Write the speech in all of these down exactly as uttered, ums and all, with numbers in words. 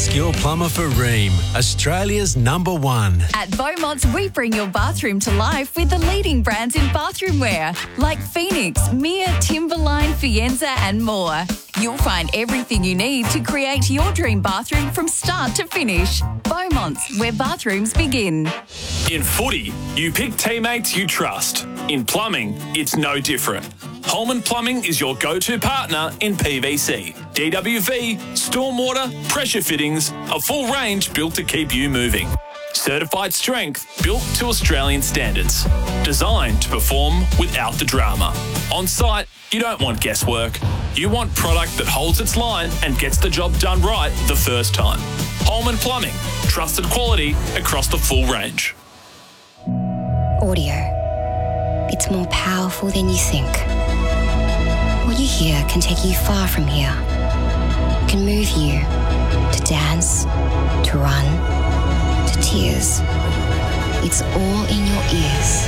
Ask your plumber for Rheem, Australia's number one. At Beaumont's, we bring your bathroom to life with the leading brands in bathroom wear, like Phoenix, Mia, Timberline, Fienza and more. You'll find everything you need to create your dream bathroom from start to finish. Beaumont's, where bathrooms begin. In footy, you pick teammates you trust. In plumbing, it's no different. Holman Plumbing is your go-to partner in P V C, D W V, stormwater, pressure fittings, a full range built to keep you moving. Certified strength built to Australian standards. Designed to perform without the drama. On site, you don't want guesswork. You want product that holds its line and gets the job done right the first time. Holman Plumbing, trusted quality across the full range. Audio. It's more powerful than you think. What you hear can take you far from here. It can move you to dance, to run, to tears. It's all in your ears.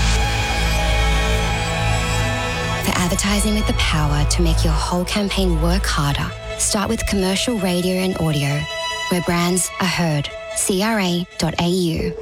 For advertising with the power to make your whole campaign work harder, start with commercial radio and audio, where brands are heard. C R A dot A U.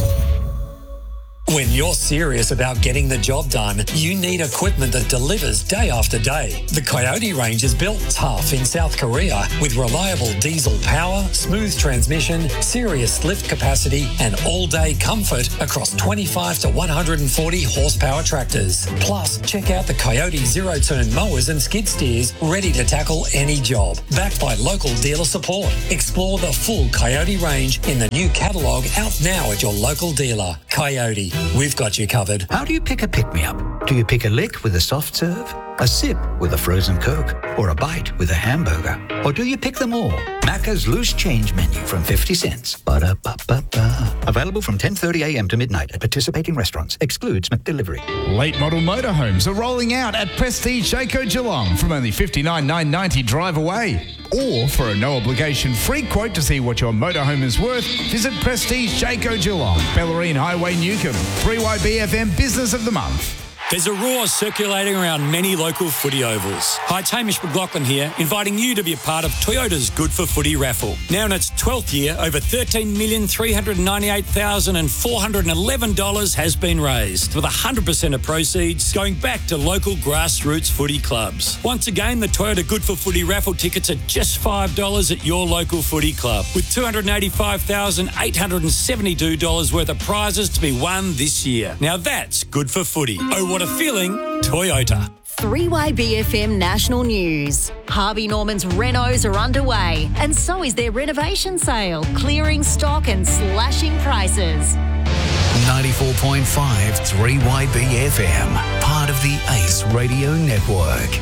When you're serious about getting the job done, you need equipment that delivers day after day. The Coyote range is built tough in South Korea with reliable diesel power, smooth transmission, serious lift capacity and all-day comfort across twenty-five to one hundred forty horsepower tractors. Plus, check out the Coyote zero-turn mowers and skid steers ready to tackle any job. Backed by local dealer support. Explore the full Coyote range in the new catalogue out now at your local dealer. Coyote. We've got you covered. How do you pick a pick-me-up? Do you pick a lick with a soft serve, a sip with a frozen Coke, or a bite with a hamburger? Or do you pick them all? Macca's Loose Change Menu from fifty cents. Ba-da-ba-ba-ba. Available from ten thirty a m to midnight at participating restaurants. Excludes McDelivery. Late model motorhomes are rolling out at Prestige Jayco Geelong from only fifty-nine thousand nine hundred ninety drive away. Or for a no-obligation free quote to see what your motorhome is worth, visit Prestige Jayco Geelong, Bellarine Highway, Newcomb. three Y B F M Business of the Month. There's a roar circulating around many local footy ovals. Hi, it's Hamish McLaughlin here, inviting you to be a part of Toyota's Good for Footy raffle. Now in its twelfth year, over thirteen million three hundred ninety-eight thousand four hundred eleven dollars has been raised, with one hundred percent of proceeds going back to local grassroots footy clubs. Once again, the Toyota Good for Footy raffle tickets are just five dollars at your local footy club, with two hundred eighty-five thousand eight hundred seventy-two dollars worth of prizes to be won this year. Now that's good for footy. Oh, what a feeling, Toyota. three Y B F M National News. Harvey Norman's renos are underway, and so is their renovation sale, clearing stock and slashing prices. ninety-four point five three Y B F M, part of the Ace Radio Network.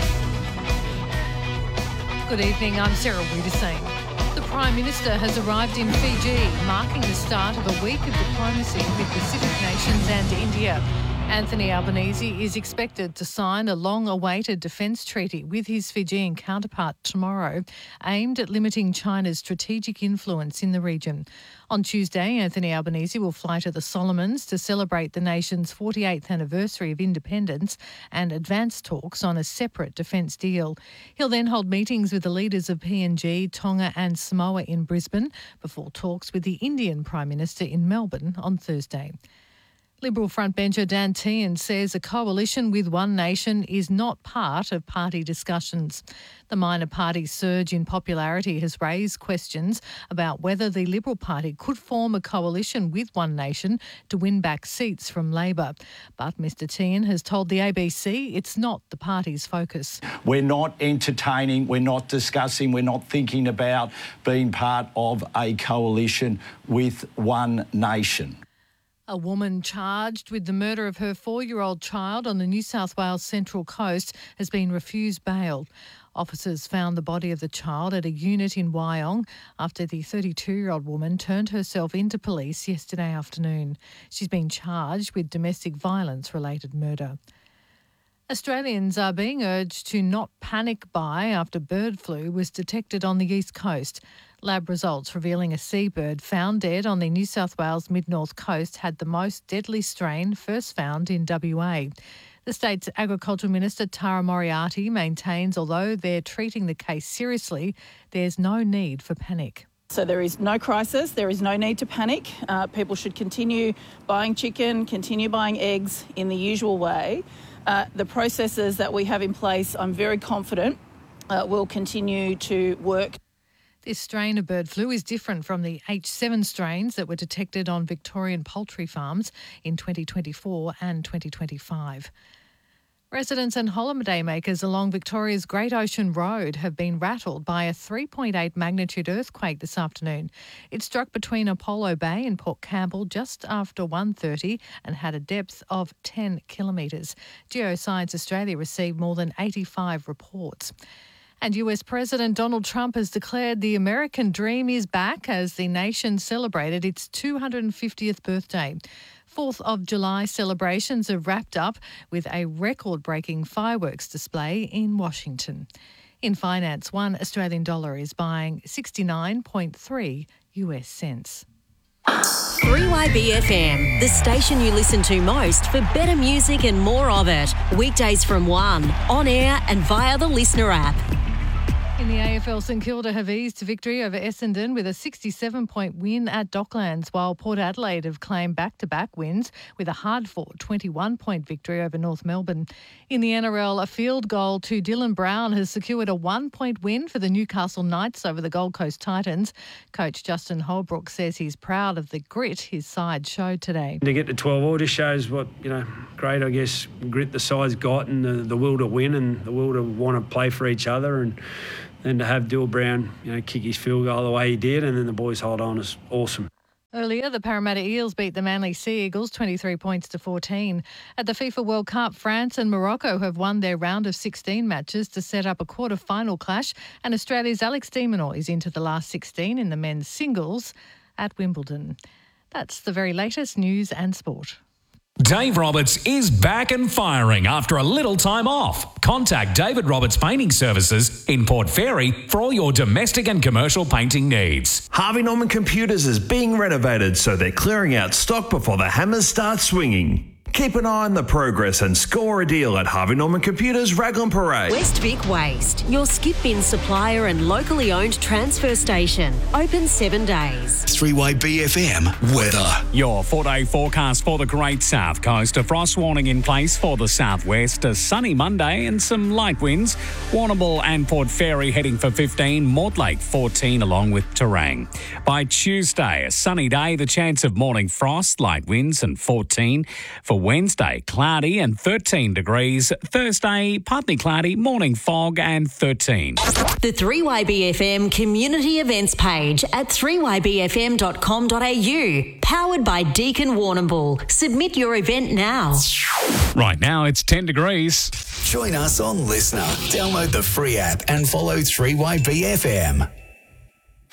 Good evening, I'm Sarah Wiedersing. The Prime Minister has arrived in Fiji, marking the start of a week of diplomacy with Pacific nations and India. Anthony Albanese is expected to sign a long-awaited defence treaty with his Fijian counterpart tomorrow, aimed at limiting China's strategic influence in the region. On Tuesday, Anthony Albanese will fly to the Solomons to celebrate the nation's forty-eighth anniversary of independence and advance talks on a separate defence deal. He'll then hold meetings with the leaders of P N G, Tonga and Samoa in Brisbane before talks with the Indian Prime Minister in Melbourne on Thursday. Liberal frontbencher Dan Tehan says a coalition with One Nation is not part of party discussions. The minor party's surge in popularity has raised questions about whether the Liberal Party could form a coalition with One Nation to win back seats from Labor. But Mr Tehan has told the A B C it's not the party's focus. We're not entertaining, we're not discussing, we're not thinking about being part of a coalition with One Nation. A woman charged with the murder of her four-year-old child on the New South Wales Central Coast has been refused bail. Officers found the body of the child at a unit in Wyong after the thirty-two-year-old woman turned herself into police yesterday afternoon. She's been charged with domestic violence-related murder. Australians are being urged to not panic buy after bird flu was detected on the east coast. Lab results revealing a seabird found dead on the New South Wales mid-north coast had the most deadly strain first found in W A. The state's Agriculture Minister Tara Moriarty maintains although they're treating the case seriously, there's no need for panic. So there is no crisis, there is no need to panic. Uh, people should continue buying chicken, continue buying eggs in the usual way. Uh, the processes that we have in place, I'm very confident, uh, will continue to work. This strain of bird flu is different from the H seven strains that were detected on Victorian poultry farms in twenty twenty-four and twenty twenty-five. Residents and holidaymakers along Victoria's Great Ocean Road have been rattled by a three point eight magnitude earthquake this afternoon. It struck between Apollo Bay and Port Campbell just after one thirty and had a depth of ten kilometres. Geoscience Australia received more than eighty-five reports. And U S President Donald Trump has declared the American dream is back as the nation celebrated its two hundred fiftieth birthday. fourth of July celebrations have wrapped up with a record-breaking fireworks display in Washington. In finance, one Australian dollar is buying sixty-nine point three U S cents. three Y B F M, the station you listen to most for better music and more of it. Weekdays from one, on air and via the Listener app. In the A F L, St Kilda have eased victory over Essendon with a sixty-seven point win at Docklands, while Port Adelaide have claimed back-to-back wins with a hard-fought twenty-one point victory over North Melbourne. In the N R L, a field goal to Dylan Brown has secured a one-point win for the Newcastle Knights over the Gold Coast Titans. Coach Justin Holbrook says he's proud of the grit his side showed today. To get to twelve all just shows what, you know, great, I guess, grit the side's got and the, the will to win and the will to want to play for each other. And then to have Dylan Brown, you know, kick his field goal the way he did and then the boys hold on is awesome. Earlier, the Parramatta Eels beat the Manly Sea Eagles twenty-three points to fourteen. At the FIFA World Cup, France and Morocco have won their round of sixteen matches to set up a quarter-final clash, and Australia's Alex de Minaur is into the last sixteen in the men's singles at Wimbledon. That's the very latest news and sport. Dave Roberts is back and firing after a little time off. Contact David Roberts Painting Services in Port Fairy for all your domestic and commercial painting needs. Harvey Norman Computers is being renovated, so they're clearing out stock before the hammers start swinging. Keep an eye on the progress and score a deal at Harvey Norman Computers Raglan Parade. West Vic Waste, your skip bin supplier and locally owned transfer station. Open seven days. three Y B F M weather. Your four-day forecast for the Great South Coast. A frost warning in place for the southwest. A sunny Monday and some light winds. Warrnambool and Port Fairy heading for fifteen. Mortlake fourteen along with Terang. By Tuesday, a sunny day. The chance of morning frost, light winds and fourteen. For Wednesday, cloudy and thirteen degrees. Thursday, partly cloudy, morning fog and thirteen. The three Y B F M community events page at three y b f m dot com dot a u. Powered by Deakin Warrnambool. Submit your event now. Right now, it's ten degrees. Join us on Listener. Download the free app and follow three Y B F M.